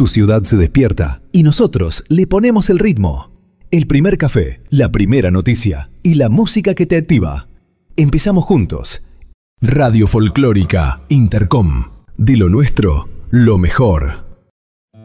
Tu ciudad se despierta y nosotros le ponemos el ritmo. El primer café, la primera noticia y la música que te activa. Empezamos juntos. Radio Folclórica Intercom. De lo nuestro, lo mejor.